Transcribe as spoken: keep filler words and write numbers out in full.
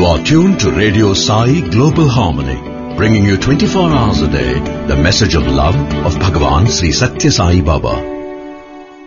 You are tuned to Radio Sai Global Harmony, bringing you twenty-four hours a day the message of love of Bhagavan Sri Satya Sai Baba.